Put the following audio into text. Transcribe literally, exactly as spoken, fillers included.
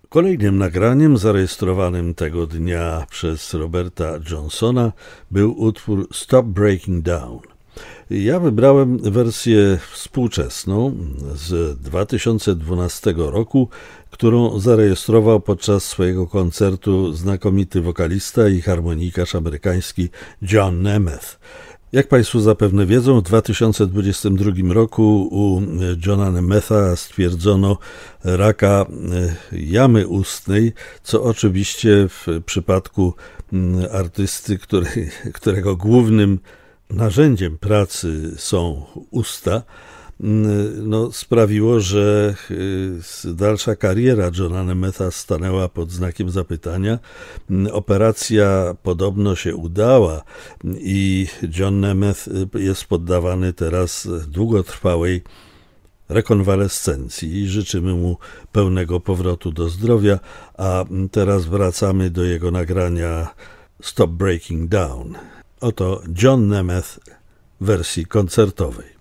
Kolejnym nagraniem zarejestrowanym tego dnia przez Roberta Johnsona był utwór Stop Breaking Down. Ja wybrałem wersję współczesną z dwa tysiące dwunastego roku, którą zarejestrował podczas swojego koncertu znakomity wokalista i harmonikarz amerykański John Nemeth. Jak Państwo zapewne wiedzą, w dwa tysiące dwudziestym drugim roku u Johna Nemetha stwierdzono raka jamy ustnej, co oczywiście w przypadku artysty, który, którego głównym narzędziem pracy są usta, no, sprawiło, że dalsza kariera Johna Nemetha stanęła pod znakiem zapytania. Operacja podobno się udała i John Nemeth jest poddawany teraz długotrwałej rekonwalescencji i życzymy mu pełnego powrotu do zdrowia, a teraz wracamy do jego nagrania Stop Breaking Down. Oto John Nemeth w wersji koncertowej.